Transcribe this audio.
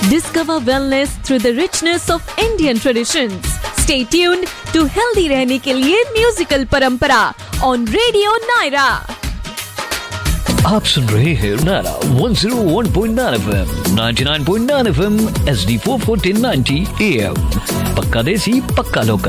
Discover wellness through the richness of Indian traditions. Stay tuned to healthy रहने के लिए musical परंपरा on Radio Naira. आप सुन रहे हैं Naira 101.9 FM, 99.9 FM, HD4 1490 AM. पक्का देसी, पक्का लोकल.